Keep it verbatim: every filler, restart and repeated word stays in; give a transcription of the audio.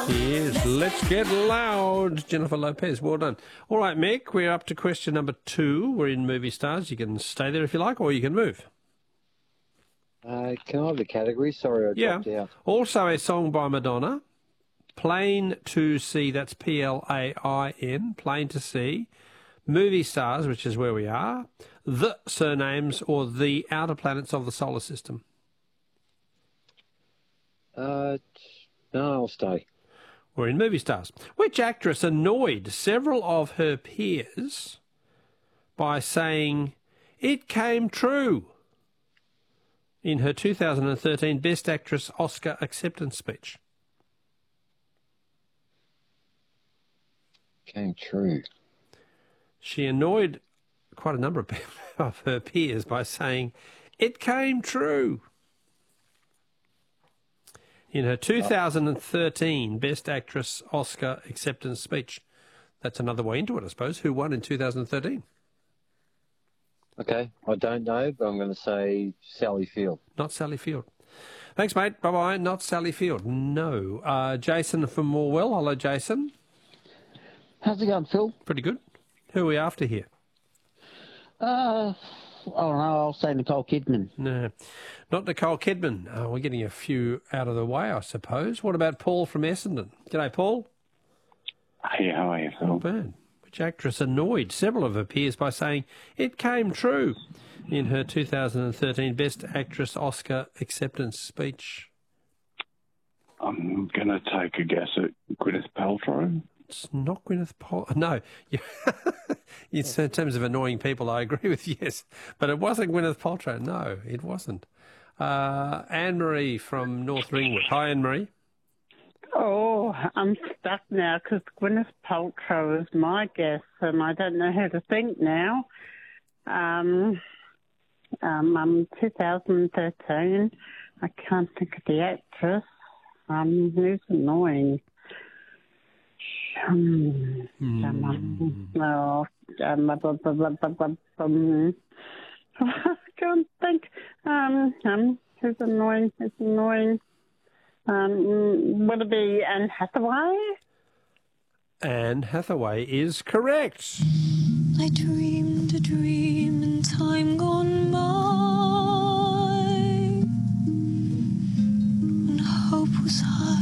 He is. Let's get loud. Jennifer Lopez, well done. All right, Mick, we're up to question number two. We're in Movie Stars. You can stay there if you like, or you can move. Uh, can I have the category? Sorry, I Yeah. dropped out. Also a song by Madonna. Plain to See, that's P L A I N, Plain to See. Movie Stars, which is where we are. The Surnames, or The Outer Planets of the Solar System. Uh, no, I'll stay. We're in Movie Stars. Which actress annoyed several of her peers by saying, "It came true," in her two thousand thirteen Best Actress Oscar acceptance speech? Came true. She annoyed quite a number of, people, of her peers by saying, "It came true," in her two thousand thirteen Best Actress Oscar acceptance speech. That's another way into it, I suppose. Who won in two thousand thirteen? Okay, I don't know, but I'm going to say Sally Field. Not Sally Field. Thanks, mate. Bye-bye. Not Sally Field. No. Uh, Jason from Morwell. Hello, Jason. How's it going, Phil? Pretty good. Who are we after here? Uh, I don't know. I'll say Nicole Kidman. No, not Nicole Kidman. Uh, we're getting a few out of the way, I suppose. What about Paul from Essendon? G'day, Paul. Hey, how are you, Phil? Not bad. Which actress annoyed several of her peers by saying, "It came true," in her two thousand thirteen Best Actress Oscar acceptance speech? I'm going to take a guess at Gwyneth Paltrow. It's not Gwyneth Paltrow. No. It's, in terms of annoying people, I agree with you, yes. But it wasn't Gwyneth Paltrow. No, it wasn't. Uh, Anne-Marie from North Ringwood. Hi, Anne-Marie. Oh, I'm stuck now because Gwyneth Paltrow is my guess and I don't know how to think now. Um, um, um, two thousand thirteen, I can't think of the actress. Um, who's annoying? Um, Mm. um, no, um, blah, blah, blah, blah, blah, blah, um, I can't think. Um, um, who's annoying? Who's annoying? Um, would it be Anne Hathaway? Anne Hathaway is correct. I dreamed a dream in time gone by, when hope was high.